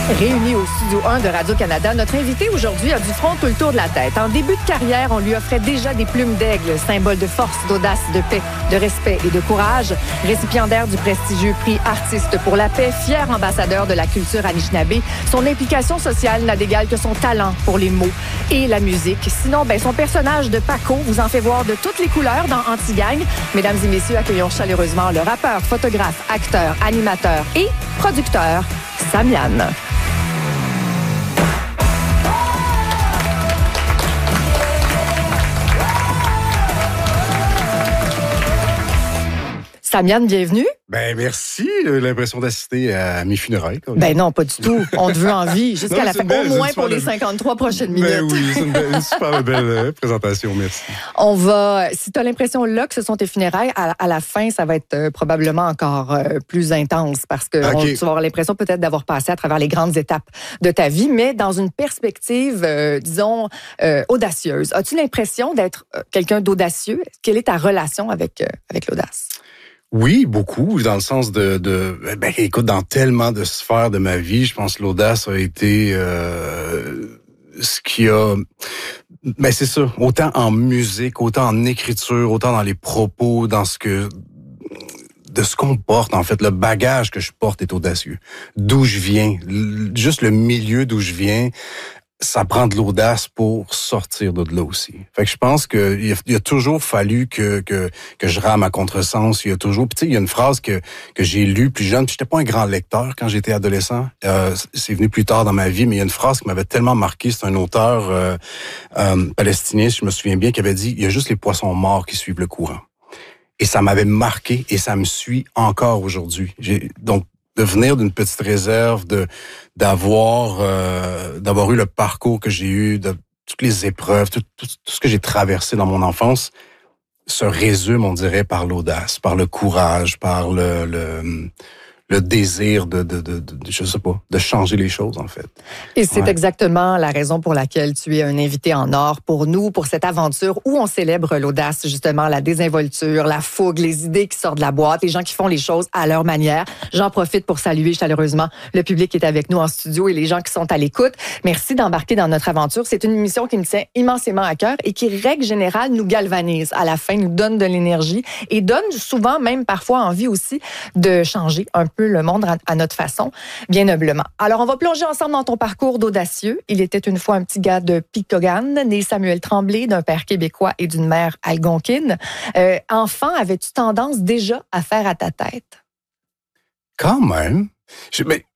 Réunis au Studio 1 de Radio-Canada, notre invité aujourd'hui a du front tout le tour de la tête. En début de carrière, on lui offrait déjà des plumes d'aigle, symbole de force, d'audace, de paix, de respect et de courage. Récipiendaire du prestigieux prix Artiste pour la paix, fier ambassadeur de la culture anishinaabe, son implication sociale n'a d'égal que son talent pour les mots et la musique. Sinon, son personnage de Paco vous en fait voir de toutes les couleurs dans Anti-Gang. Mesdames et messieurs, accueillons chaleureusement le rappeur, photographe, acteur, animateur et producteur, Samian. Samian, bienvenue. Merci. L'impression d'assister à mes funérailles. Non, pas du tout. On te veut en vie jusqu'à la fin. Au moins pour les 53 prochaines minutes. Oui, c'est une super belle présentation. Merci. On va, si tu as l'impression là que ce sont tes funérailles, à la fin, ça va être probablement encore plus intense parce que tu vas avoir l'impression peut-être d'avoir passé à travers les grandes étapes de ta vie, mais dans une perspective, disons, audacieuse. As-tu l'impression d'être quelqu'un d'audacieux? Quelle est ta relation avec l'audace? Oui, beaucoup, dans le sens écoute, dans tellement de sphères de ma vie, je pense que l'audace a été ce qui a... c'est ça, autant en musique, autant en écriture, autant dans les propos, de ce qu'on porte, en fait, le bagage que je porte est audacieux. D'où je viens, juste le milieu d'où je viens, ça prend de l'audace pour sortir de là aussi. Fait que je pense que il a toujours fallu que je rame à contresens. Il y a toujours, il y a une phrase que j'ai lue plus jeune. Puis j'étais pas un grand lecteur quand j'étais adolescent. C'est venu plus tard dans ma vie, mais il y a une phrase qui m'avait tellement marqué. C'est un auteur palestinien, si je me souviens bien, qui avait dit: il y a juste les poissons morts qui suivent le courant. Et ça m'avait marqué et ça me suit encore aujourd'hui. Donc de venir d'une petite réserve, d'avoir eu le parcours que j'ai eu, de toutes les épreuves, tout ce que j'ai traversé dans mon enfance, se résume, on dirait, par l'audace, par le courage, par le désir je sais pas, de changer les choses, en fait. Et c'est exactement la raison pour laquelle tu es un invité en or pour nous, pour cette aventure où on célèbre l'audace, justement, la désinvolture, la fougue, les idées qui sortent de la boîte, les gens qui font les choses à leur manière. J'en profite pour saluer chaleureusement le public qui est avec nous en studio et les gens qui sont à l'écoute. Merci d'embarquer dans notre aventure. C'est une émission qui me tient immensément à cœur et qui, règle générale, nous galvanise à la fin, nous donne de l'énergie et donne souvent, même parfois, envie aussi de changer un peu le monde à notre façon, bien noblement. Alors, on va plonger ensemble dans ton parcours d'audacieux. Il était une fois un petit gars de Picogan, né Samuel Tremblay, d'un père québécois et d'une mère algonquine. Enfant, avais-tu tendance déjà à faire à ta tête? Quand même.